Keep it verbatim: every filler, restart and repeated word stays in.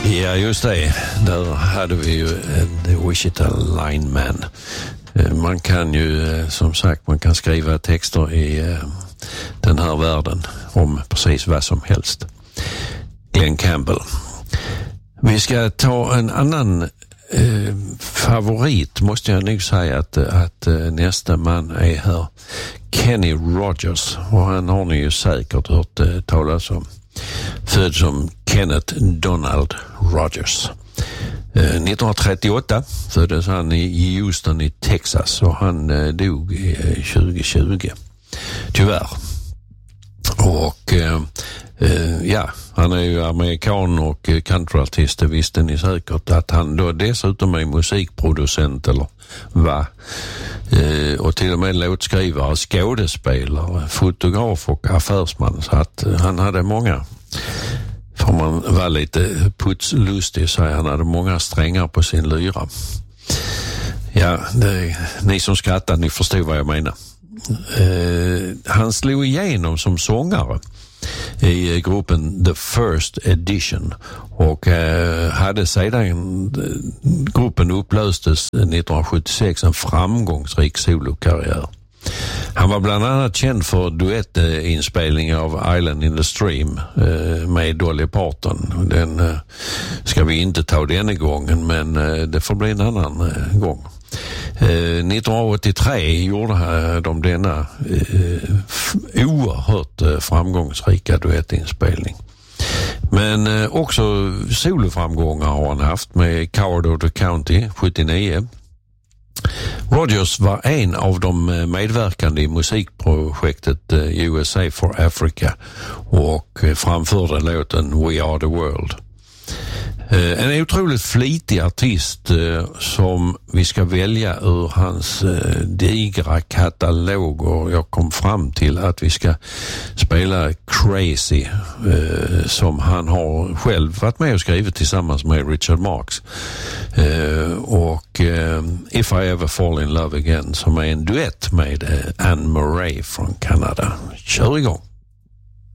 Ja, just det. Där hade vi ju The Wichita Lineman. Man kan ju, som sagt, man kan skriva texter i den här världen om precis vad som helst. Glenn Campbell. Vi ska ta en annan eh, favorit, måste jag nog säga att, att nästa man är här. Kenny Rogers, och han har ni ju säkert hört eh, talas om. Född som Kenneth Donald Rogers. Eh, nittonhundratrettioåtta föddes han i Houston i Texas, och han eh, dog eh, tjugo tjugo. Tyvärr. Och eh, eh, ja, han är ju amerikan och countryartist, det visste ni säkert. Att han då dessutom är musikproducent eller va? Eh, och till och med låtskrivare, skådespelare, fotograf och affärsman. Så att eh, han hade många, får man vara lite putslustig, så han hade många strängar på sin lyra. Ja, det, ni som skrattar, ni förstår vad jag menar. Eh, han slog igenom som sångare i gruppen The First Edition och eh, hade sedan gruppen upplöstes nittonhundrasjuttiosex en framgångsrik solokarriär. Han var bland annat känd för duettinspelningar av Island in the Stream eh, med Dolly Parton. Den eh, ska vi inte ta denna gången, men eh, det får bli en annan eh, gång. Eh, nittonhundraåttiotre gjorde de denna eh, oerhört eh, framgångsrika duettinspelning. Men eh, också soloframgångar har han haft med Coward of the County sjuttionio. Rogers var en av de medverkande i musikprojektet U S A for Africa och framförde låten We Are the World. En otroligt flitig artist som vi ska välja ur hans digra katalog, och jag kom fram till att vi ska spela Crazy som han har själv varit med och skrivit tillsammans med Richard Marx, och If I Ever Fall in Love Again som är en duett med Anne Murray från Kanada. Kör igång!